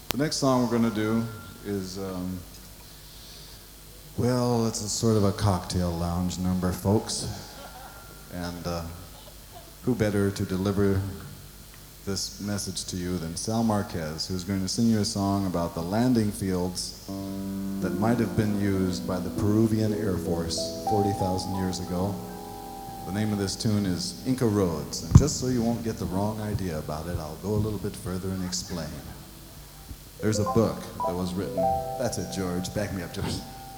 The next song we're going to do is, well, it's a sort of a cocktail lounge number, folks. And who better to deliver this message to you than Sal Marquez, who's going to sing you a song about the landing fields that might have been used by the Peruvian Air Force 40,000 years ago. The name of this tune is Inca Roads, and just so you won't get the wrong idea about it, I'll go a little bit further and explain. There's a book that was written. That's it, George. Back me up, George.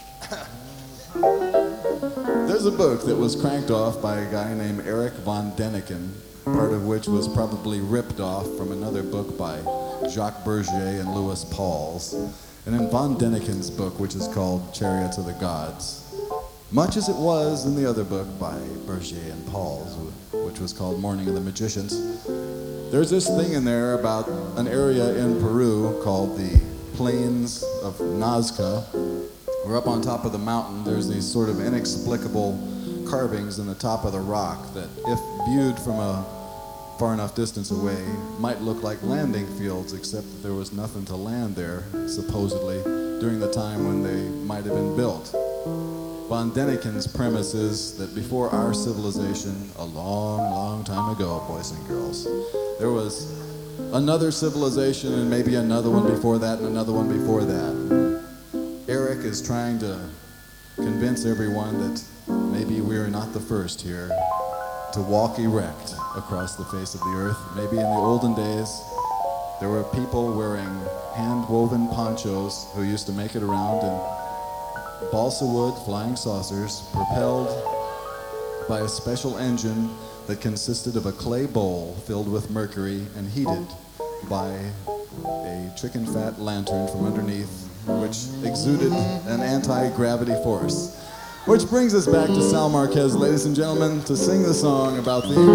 There's a book that was cranked off by a guy named Erich von Däniken, part of which was probably ripped off from another book by Jacques Bergier and Louis Pauwels. And in von Däniken's book, which is called Chariots of the Gods, much as it was in the other book by Bergier and Pauwels, which was called Morning of the Magicians, there's this thing in there about an area in Peru called the Plains of Nazca. We're up on top of the mountain. There's these sort of inexplicable carvings in the top of the rock that, if viewed from a far enough distance away, might look like landing fields, except that there was nothing to land there, supposedly, during the time when they might have been built. Von Däniken's premise is that before our civilization, a long, long time ago, boys and girls, there was another civilization and maybe another one before that and another one before that. Eric is trying to convince everyone that maybe we're not the first here to walk erect across the face of the earth. Maybe in the olden days, there were people wearing hand-woven ponchos who used to make it around in balsa wood flying saucers propelled by a special engine that consisted of a clay bowl filled with mercury and heated by a chicken fat lantern from underneath, which exuded an anti-gravity force. Which brings us back to Sal Marquez, ladies and gentlemen, to sing the song about the